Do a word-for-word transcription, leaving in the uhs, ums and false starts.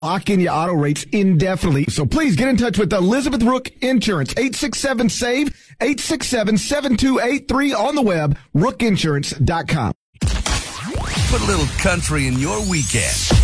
lock in your auto rates indefinitely. So please get in touch with Elizabeth Rook Insurance, eight six seven, S A V E, eight six seven, seven two eight three on the web, rook insurance dot com. Put a little country in your weekend